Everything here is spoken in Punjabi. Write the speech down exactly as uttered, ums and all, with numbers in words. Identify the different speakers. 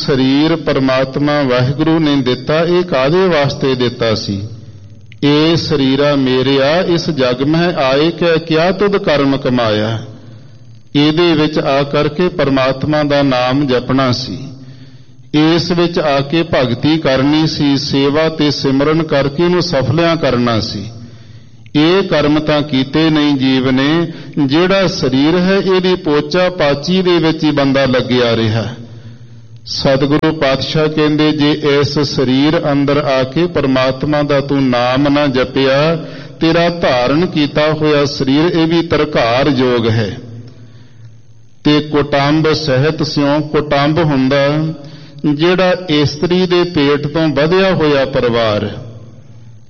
Speaker 1: ਸਰੀਰ ਪਰਮਾਤਮਾ ਵਾਹਿਗੁਰੂ ਨੇ ਦਿੱਤਾ, ਇਹ ਕਾਹਦੇ ਵਾਸਤੇ ਦਿੱਤਾ ਸੀ? ਇਹ ਸਰੀਰਾ ਮੇਰਿਆ ਇਸ ਜਗ ਮਹਿ ਆਏ ਕੈ ਕਿਆ ਤੁਧ ਕਰਮ ਕਮਾਇਆ। ਇਹਦੇ ਵਿੱਚ ਆ ਕਰਕੇ ਪਰਮਾਤਮਾ ਦਾ ਨਾਮ ਜਪਣਾ ਸੀ, ਇਸ ਵਿੱਚ ਆ ਕੇ ਭਗਤੀ ਕਰਨੀ ਸੀ, ਸੇਵਾ ਤੇ ਸਿਮਰਨ ਕਰਕੇ ਇਹਨੂੰ ਸਫਲਿਆਂ ਕਰਨਾ ਸੀ। ਇਹ ਕਰਮ ਤਾਂ ਕੀਤੇ ਨਹੀਂ ਜੀਵ ਨੇ। ਜਿਹੜਾ ਸਰੀਰ ਹੈ ਇਹਦੀ ਪੋਚਾ ਪਾਚੀ ਦੇ ਵਿੱਚ ਹੀ ਬੰਦਾ ਲੱਗਿਆ ਰਿਹਾ। ਸਤਿਗੁਰੂ ਪਾਤਸ਼ਾਹ ਕਹਿੰਦੇ ਜੇ ਇਸ ਸਰੀਰ ਅੰਦਰ ਆ ਕੇ ਪਰਮਾਤਮਾ ਦਾ ਤੂੰ ਨਾਮ ਨਾ ਜਪਿਆ, ਤੇਰਾ ਧਾਰਨ ਕੀਤਾ ਹੋਇਆ ਸਰੀਰ ਇਹ ਵੀ ਤਰਕਾਰ ਯੋਗ ਹੈ। ਤੇ ਕੁਟੰਬ ਸਹਿਤ ਸਿਉ, ਕੁਟੰਬ ਹੁੰਦਾ ਜਿਹੜਾ ਇਸਤਰੀ ਦੇ ਪੇਟ ਤੋਂ ਵਧਿਆ ਹੋਇਆ ਪਰਿਵਾਰ।